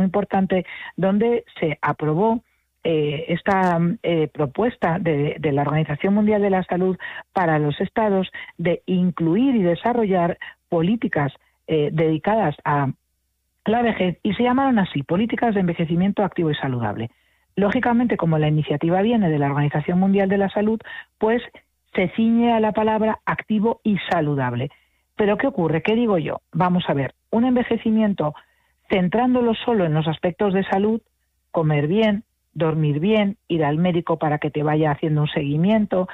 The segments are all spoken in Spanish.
importante, donde se aprobó esta propuesta de la Organización Mundial de la Salud para los estados de incluir y desarrollar políticas dedicadas a la vejez, y se llamaron así, políticas de envejecimiento activo y saludable. Lógicamente, como la iniciativa viene de la Organización Mundial de la Salud, pues se ciñe a la palabra activo y saludable. Pero ¿qué ocurre? ¿Qué digo yo? Vamos a ver, un envejecimiento centrándolo solo en los aspectos de salud, comer bien, dormir bien, ir al médico para que te vaya haciendo un seguimiento,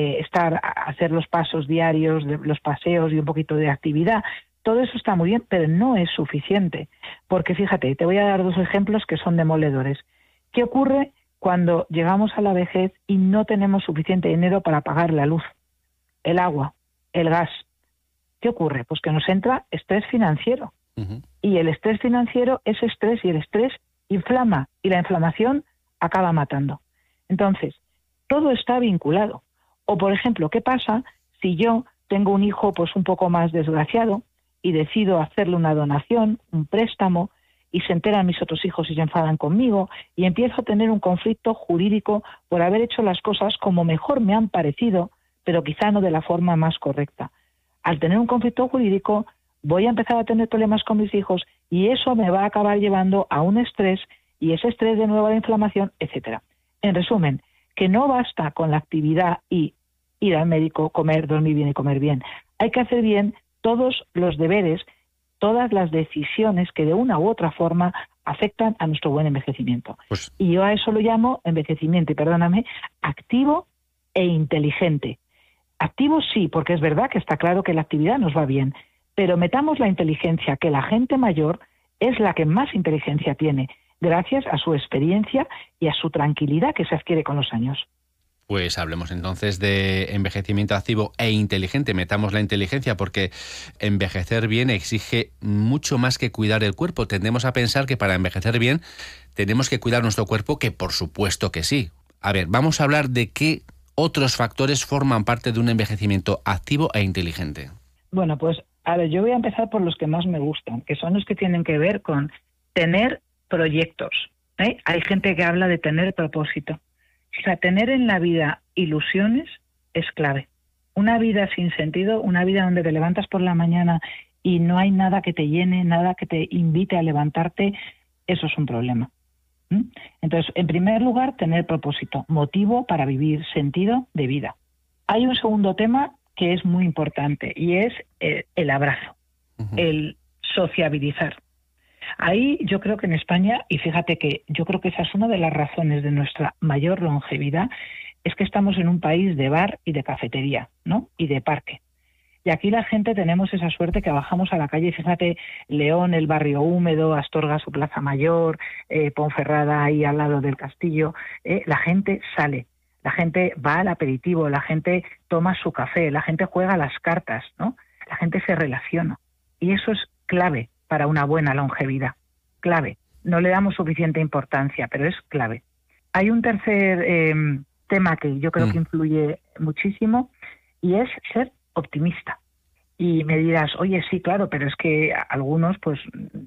hacer los pasos diarios, los paseos y un poquito de actividad. Todo eso está muy bien, pero no es suficiente. Porque fíjate, te voy a dar dos ejemplos que son demoledores. ¿Qué ocurre cuando llegamos a la vejez y no tenemos suficiente dinero para pagar la luz, el agua, el gas? ¿Qué ocurre? Pues que nos entra estrés financiero. Uh-huh. Y el estrés financiero es estrés, y el estrés inflama, y la inflamación acaba matando. Entonces, todo está vinculado. O, por ejemplo, ¿qué pasa si yo tengo un hijo pues un poco más desgraciado y decido hacerle una donación, un préstamo, y se enteran mis otros hijos y se enfadan conmigo, y empiezo a tener un conflicto jurídico por haber hecho las cosas como mejor me han parecido, pero quizá no de la forma más correcta? Al tener un conflicto jurídico, voy a empezar a tener problemas con mis hijos, y eso me va a acabar llevando a un estrés, y ese estrés de nuevo a la inflamación, etcétera. En resumen, que no basta con la actividad y ir al médico, comer, dormir bien y comer bien. Hay que hacer bien todos los deberes, todas las decisiones que de una u otra forma afectan a nuestro buen envejecimiento. Pues... Y yo a eso lo llamo envejecimiento, y perdóname, activo e inteligente. Activo sí, porque es verdad que está claro que la actividad nos va bien, pero metamos la inteligencia, que la gente mayor es la que más inteligencia tiene, gracias a su experiencia y a su tranquilidad que se adquiere con los años. Pues hablemos entonces de envejecimiento activo e inteligente. Metamos la inteligencia, porque envejecer bien exige mucho más que cuidar el cuerpo. Tendemos a pensar que para envejecer bien tenemos que cuidar nuestro cuerpo, que por supuesto que sí. A ver, vamos a hablar de qué otros factores forman parte de un envejecimiento activo e inteligente. Bueno, pues a ver, yo voy a empezar por los que más me gustan, que son los que tienen que ver con tener proyectos. Hay gente que habla de tener propósito. O sea, tener en la vida ilusiones es clave. Una vida sin sentido, una vida donde te levantas por la mañana y no hay nada que te llene, nada que te invite a levantarte, eso es un problema. Entonces, en primer lugar, tener propósito, motivo para vivir, sentido de vida. Hay un segundo tema que es muy importante, y es el abrazo, el sociabilizar. Ahí yo creo que en España, y fíjate que yo creo que esa es una de las razones de nuestra mayor longevidad, es que estamos en un país de bar y de cafetería, ¿no? Y de parque. Y aquí la gente tenemos esa suerte que bajamos a la calle, fíjate, León, el barrio húmedo, Astorga, su Plaza Mayor, Ponferrada, ahí al lado del castillo, la gente sale, la gente va al aperitivo, la gente toma su café, la gente juega las cartas, ¿no? La gente se relaciona. Y eso es clave para una buena longevidad, clave. No le damos suficiente importancia, pero es clave. Hay un tercer tema que yo creo que influye muchísimo, y es ser optimista. Y me dirás, oye, sí, claro, pero es que algunos pues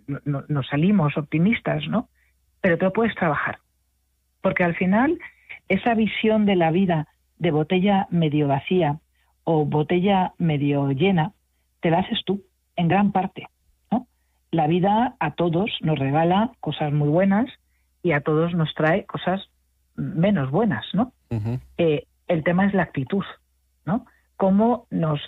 no salimos optimistas, ¿no? Pero te lo puedes trabajar. Porque al final, esa visión de la vida de botella medio vacía o botella medio llena, te la haces tú, en gran parte, ¿no? La vida a todos nos regala cosas muy buenas y a todos nos trae cosas menos buenas, ¿no? Uh-huh. El tema es la actitud, ¿no? Cómo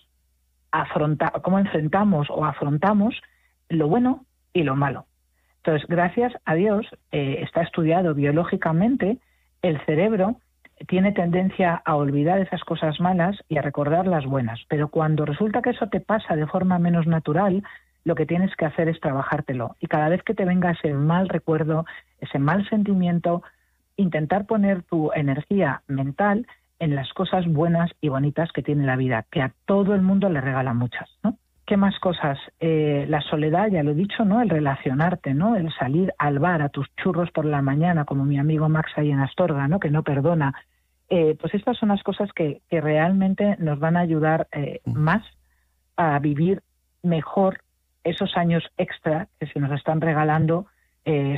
enfrentamos o afrontamos lo bueno y lo malo. Entonces, gracias a Dios, está estudiado biológicamente, el cerebro tiene tendencia a olvidar esas cosas malas y a recordar las buenas. Pero cuando resulta que eso te pasa de forma menos natural, lo que tienes que hacer es trabajártelo. Y cada vez que te venga ese mal recuerdo, ese mal sentimiento, intentar poner tu energía mental en las cosas buenas y bonitas que tiene la vida, que a todo el mundo le regala muchas, ¿no? ¿Qué más cosas? La soledad, ya lo he dicho, ¿no? El relacionarte, ¿no? El salir al bar a tus churros por la mañana, como mi amigo Max ahí en Astorga, ¿no? Que no perdona. Pues estas son las cosas que realmente nos van a ayudar más a vivir mejor esos años extra que se nos están regalando